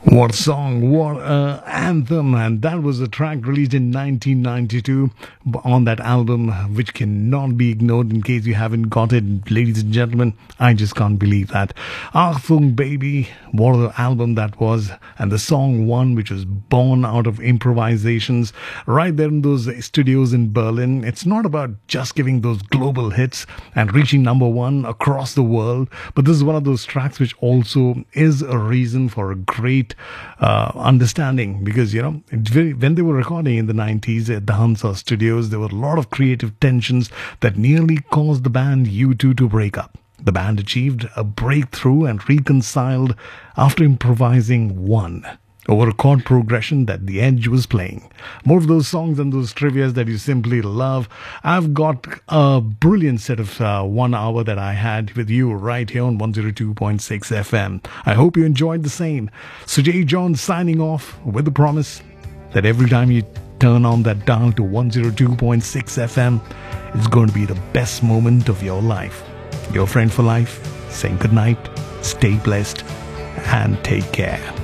What song, what anthem, and that was a track released in 1992 on that album, which cannot be ignored in case you haven't got it, ladies and gentlemen. I just can't believe that. Achtung Baby, what an album that was, and the song One, which was born out of improvisations right there in those studios in Berlin. It's not about just giving those global hits and reaching number one across the world, but this is one of those tracks which also is a reason for a great understanding, because when they were recording in the 90s at the Hansa Studios, there were a lot of creative tensions that nearly caused the band U2 to break up. The band achieved a breakthrough and reconciled after improvising One over a chord progression that The Edge was playing. More of those songs and those trivias that you simply love. I've got a brilliant set of 1 hour that I had with you right here on 102.6 FM. I hope you enjoyed the same. So Jay John signing off with the promise that every time you turn on that dial to 102.6 FM, it's going to be the best moment of your life. Your friend for life saying good night, stay blessed, and take care.